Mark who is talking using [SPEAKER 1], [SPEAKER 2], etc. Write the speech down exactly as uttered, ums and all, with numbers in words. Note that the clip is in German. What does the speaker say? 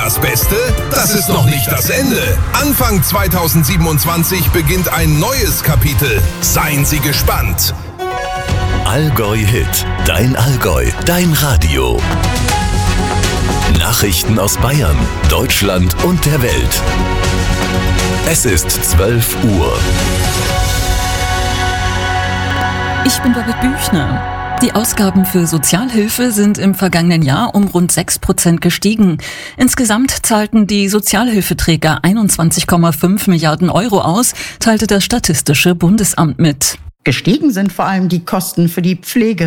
[SPEAKER 1] das Beste? Das ist noch nicht das Ende. Anfang zweitausendsiebenundzwanzig beginnt ein neues Kapitel. Seien Sie gespannt.
[SPEAKER 2] Allgäu Hit, dein Allgäu, dein Radio. Nachrichten aus Bayern, Deutschland und der Welt. Es ist zwölf Uhr.
[SPEAKER 3] Ich bin Birgit Büchner. Die Ausgaben für Sozialhilfe sind im vergangenen Jahr um rund sechs Prozent gestiegen. Insgesamt zahlten die Sozialhilfeträger einundzwanzig Komma fünf Milliarden Euro aus, teilte das Statistische Bundesamt mit.
[SPEAKER 4] Gestiegen sind vor allem die Kosten für die Pflege.